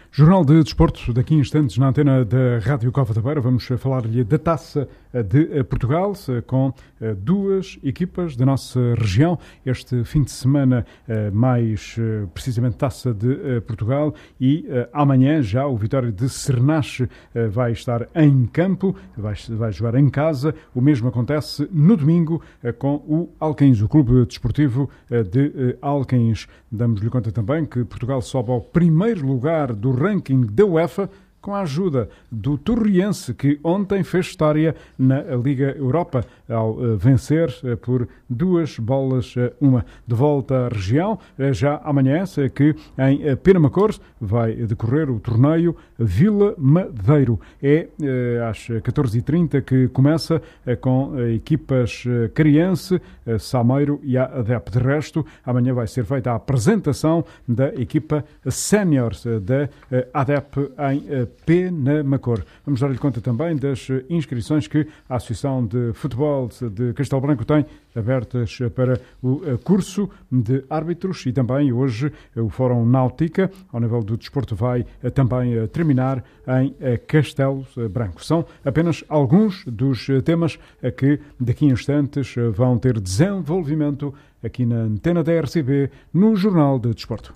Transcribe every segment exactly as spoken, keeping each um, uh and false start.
Jornal de Desporto, daqui a instantes na antena da Rádio Cova da Beira. Vamos falar-lhe da Taça de Portugal, com duas equipas da nossa região. Este fim de semana, mais precisamente Taça de Portugal, e amanhã já o Vitória de Cernache vai estar em campo, vai, vai jogar em casa. O mesmo acontece no domingo com o Alcaíns, o Clube Desportivo de Alcaíns. Damos-lhe conta também que Portugal sobe ao primeiro lugar do ranking da UEFA com a ajuda do Torriense, que ontem fez história na Liga Europa ao uh, vencer uh, por duas bolas a uh, uma. De volta à região, uh, já amanhã, que em uh, Penamacor vai decorrer o torneio Vila Madeiro. É uh, às catorze e trinta que começa uh, com uh, equipas uh, Cariense, uh, Sameiro e a ADEP. De resto, amanhã vai ser feita a apresentação da equipa sénior uh, da uh, ADEP em uh, Penamacor. Vamos dar-lhe conta também das inscrições que a Associação de Futebol de Castelo Branco tem abertas para o curso de árbitros, e também hoje o Fórum Náutica, ao nível do desporto, vai também terminar em Castelo Branco. São apenas alguns dos temas que daqui a instantes vão ter desenvolvimento aqui na antena da R C B no Jornal de Desporto.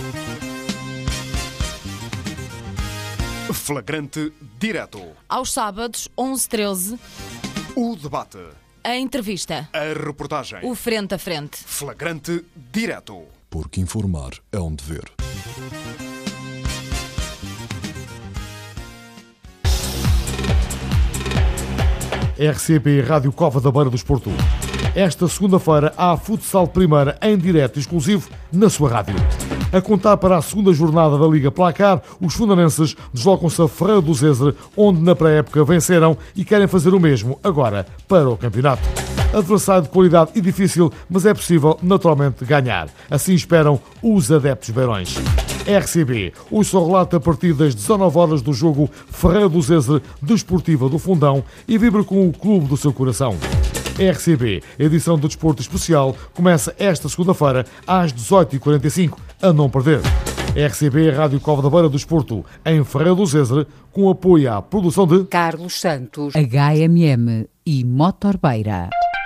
Flagrante direto. Aos sábados, onze e treze. O debate. A entrevista. A reportagem. O frente a frente. Flagrante direto. Porque informar é um dever. R C B Rádio Cova da Beira do Desporto. Esta segunda-feira há futsal primeira em direto exclusivo na sua rádio. A contar para a segunda jornada da Liga Placar, os fundanenses deslocam-se a Ferreira do Zezer, onde na pré-época venceram e querem fazer o mesmo agora para o campeonato. Adversário de qualidade e difícil, mas é possível naturalmente ganhar. Assim esperam os adeptos beirões. R C B, hoje só relata a partir das dezanove horas do jogo Ferreira do Zezer Desportiva do Fundão e vibra com o clube do seu coração. R C B, edição do Desporto Especial, começa esta segunda-feira às dezoito e quarenta e cinco, a não perder. R C B, Rádio Cova da Beira do Desporto, em Ferreira do Zezer, com apoio à produção de Carlos Santos, H M M e Motor Beira.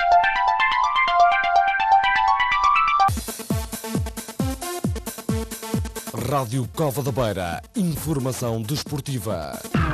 Rádio Cova da Beira, informação desportiva.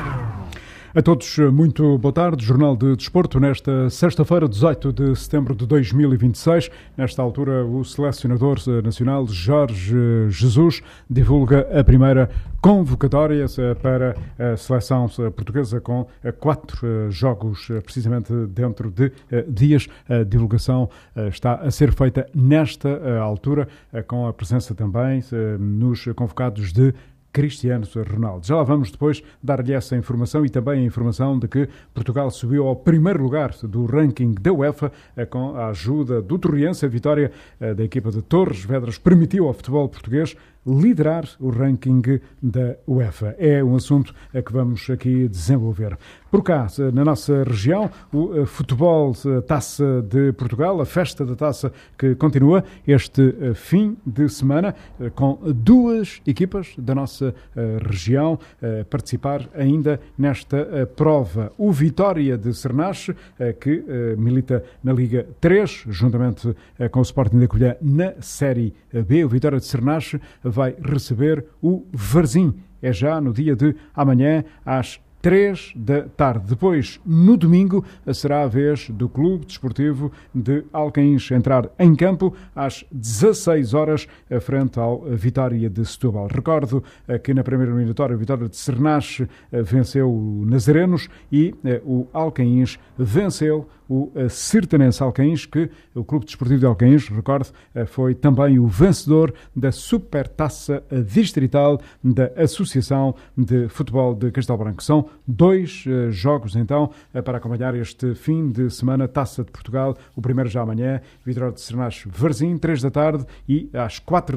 A todos, muito boa tarde. Jornal de Desporto nesta sexta-feira, dezoito de setembro de dois mil e vinte e seis. Nesta altura, o selecionador nacional Jorge Jesus divulga a primeira convocatória para a seleção portuguesa, com quatro jogos precisamente dentro de dias. A divulgação está a ser feita nesta altura, com a presença também nos convocados de Cristiano Ronaldo. Já lá vamos depois dar-lhe essa informação, e também a informação de que Portugal subiu ao primeiro lugar do ranking da UEFA com a ajuda do Torriense. A vitória da equipa de Torres Vedras permitiu ao futebol português liderar o ranking da UEFA. É um assunto a que vamos aqui desenvolver. Por cá, na nossa região, o futebol Taça de Portugal, a festa da Taça que continua este fim de semana, com duas equipas da nossa região a participar ainda nesta prova. O Vitória de Cernache, que milita na Liga três, juntamente com o Sporting da Covilhã na Série B. O Vitória de Cernache vai receber o Varzim. É já no dia de amanhã, às três da tarde. Depois, no domingo, será a vez do Clube Desportivo de Alcaíns entrar em campo às dezasseis horas, frente ao Vitória de Setúbal. Recordo que na primeira eliminatória, o Vitória de Cernache venceu o Nazarenos e o Alcaíns venceu o Sertanense Alcaíns, que o Clube Desportivo de Alcaíns, recordo, foi também o vencedor da Supertaça Distrital da Associação de Futebol de Castelo Branco. São dois uh, jogos, então, uh, para acompanhar este fim de semana Taça de Portugal. O primeiro já amanhã, Vitória de Cernache Varzim, três da tarde, e às quatro